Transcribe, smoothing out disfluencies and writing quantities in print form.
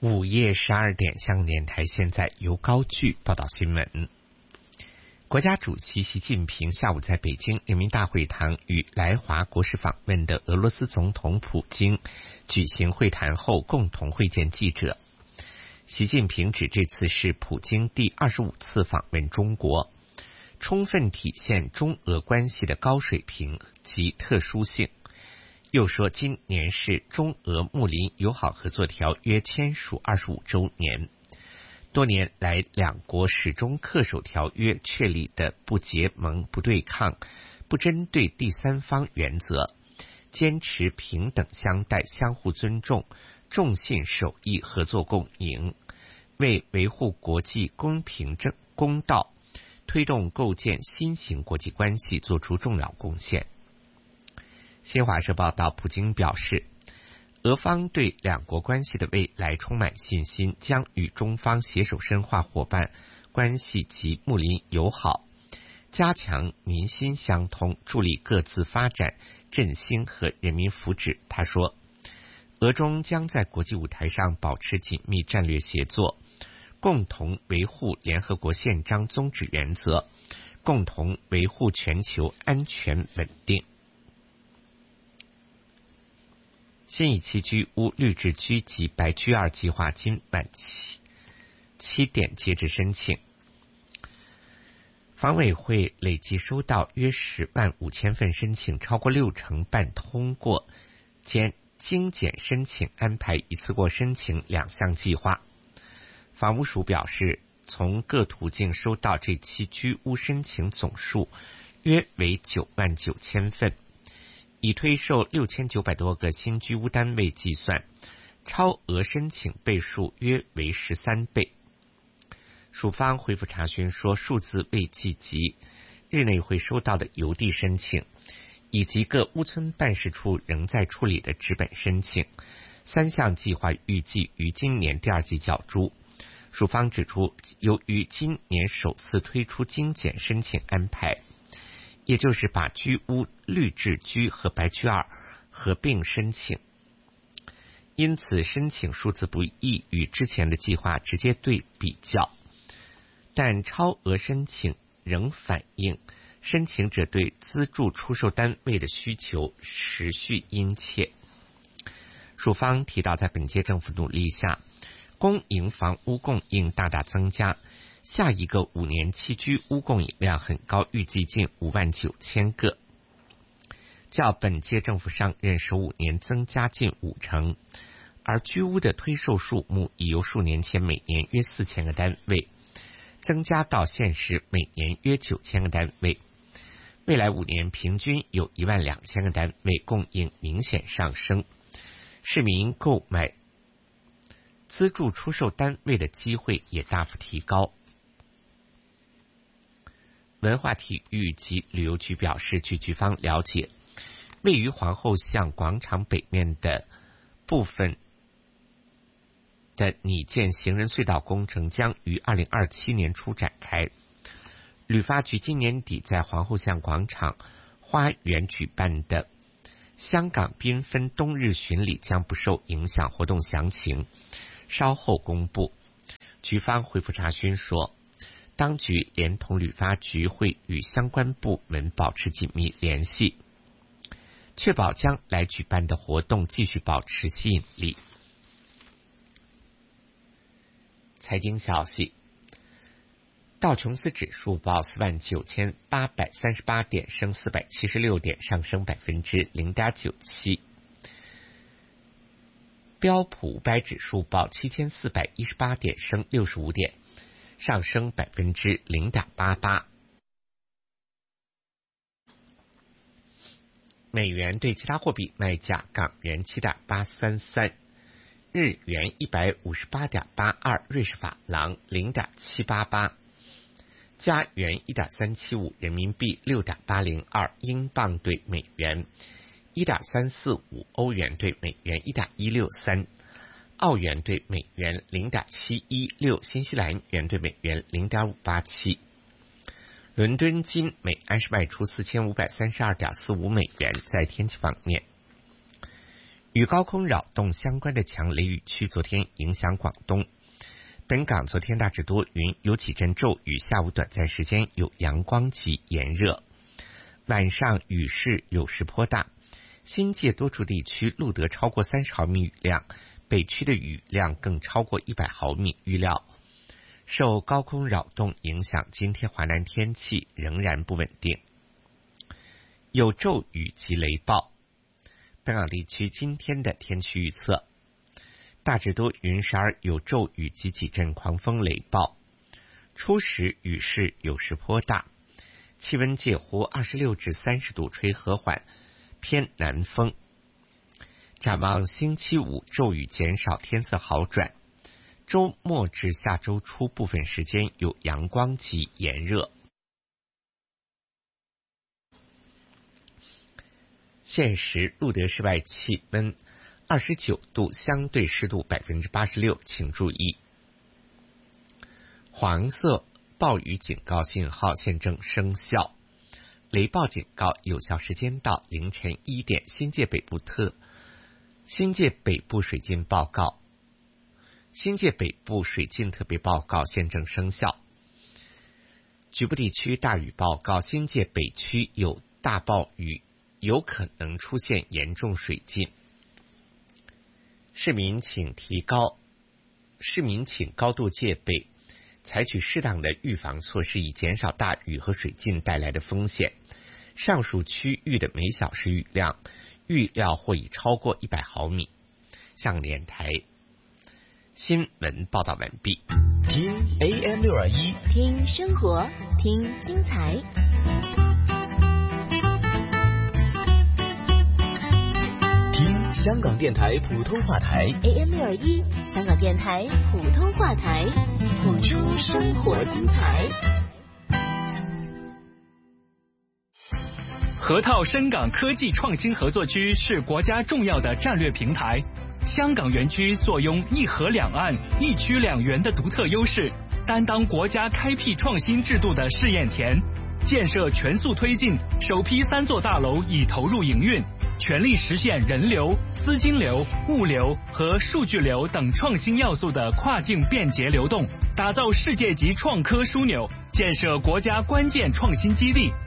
午夜12点，香港电台现在由高炬报道新闻。国家主席习近平下午在北京人民大会堂与来华国事访问的俄罗斯总统普京举行会谈后，共同会见记者。习近平指这次是普京第25次访问中国，充分体现中俄关系的高水平及特殊性。又说今年是中俄睦邻友好合作条约签署25周年，多年来两国始终恪守条约确立的不结盟、不对抗、不针对第三方原则，坚持平等相待、相互尊重、重信守义、合作共赢，为维护国际公平公道、推动构建新型国际关系做出重要贡献。新华社报道，普京表示，俄方对两国关系的未来充满信心，将与中方携手深化伙伴关系及睦邻友好，加强民心相通，助力各自发展振兴和人民福祉。他说，俄中将在国际舞台上保持紧密战略协作，共同维护联合国宪章宗旨原则，共同维护全球安全稳定。新一期居屋绿置居及白居二计划今晚7点截止申请。房委会累计收到约10万5千份申请，超过60%半通过，兼精简申请安排一次过申请2项计划。房屋署表示，从各途径收到这期居屋申请总数约为9万9千份。以推售6900多个新居屋单位计算，超额申请倍数约为13倍。署方回复查询说，数字未计及日内会收到的邮递申请，以及各屋村办事处仍在处理的纸本申请，3项计划预计于今年第2季缴诸。署方指出，由于今年首次推出精简申请安排，也就是把居屋绿置居和白居二合并申请，因此申请数字不易与之前的计划直接对比较，但超额申请仍反映申请者对资助出售单位的需求持续殷切。署方提到，在本届政府努力下，公营房屋供应大大增加，下一个5年期居屋供应量很高，预计近5万9千个，较本届政府上任首5年增加近50%，而居屋的推售数目已由数年前每年约4000个单位，增加到现时每年约9000个单位，未来5年平均有1万2千个单位，供应明显上升，市民购买资助出售单位的机会也大幅提高。文化体育及旅游局表示，据局方了解，位于皇后像广场北面的部分的拟建行人隧道工程将于2027年初展开。旅发局今年底在皇后像广场花园举办的香港缤纷冬日巡礼将不受影响，活动详情稍后公布。局方回复查询说，当局连同旅发局会与相关部门保持紧密联系，确保将来举办的活动继续保持吸引力。财经消息，道琼斯指数报49838点，升476点，上升0.97%。标普500指数报7418点，升65点，上升0.88%。美元对其他货币卖价：港元7.833，日元158.82，瑞士法郎0.788，加元1.375，人民币6.802，英镑对美元1.345，欧元对美元1.163，澳元对美元0.716，新西兰元对美元0.587。伦敦金每安士卖出4532.45美元。在天气方面， 与高空扰动相关的强雷雨区昨天影响广东。本港昨天大致多云，有几阵骤雨，下午短暂时间有阳光及炎热。晚上雨势有时颇大，新界多处地区录得超过30毫米雨量，北区的雨量更超过100毫米。预料受高空扰动影响，今天华南天气仍然不稳定，有骤雨及雷暴。本港地区今天的天气预测：大致多云，时而有骤雨及几阵狂风雷暴，初时雨势有时颇大，气温介乎26至30度，吹和缓偏南风。展望星期五骤雨减少，天色好转，周末至下周初部分时间有阳光及炎热。现时录得室外气温29度，相对湿度86%，请注意。黄色暴雨警告信号现正生效，雷暴警告有效时间到凌晨1点。新界北部水浸报告，新界北部水浸特别报告现正生效。局部地区大雨报告，新界北区有大暴雨，有可能出现严重水浸。市民请高度戒备，采取适当的预防措施，以减少大雨和水浸带来的风险。上述区域的每小时雨量预料或已超过100毫米。香港电台新闻报道完毕。 听 AM621， 听生活，听精彩。 听香港电台普通话台 AM621， 香港电台普通话台，谱出生活精彩。 河套深港科技创新合作区是国家重要的战略平台。香港园区坐拥一河两岸、一区两园的独特优势，担当国家开辟创新制度的试验田。建设全速推进，首批3座大楼已投入营运，全力实现人流、资金流、物流和数据流等创新要素的跨境便捷流动，打造世界级创科枢纽，建设国家关键创新基地，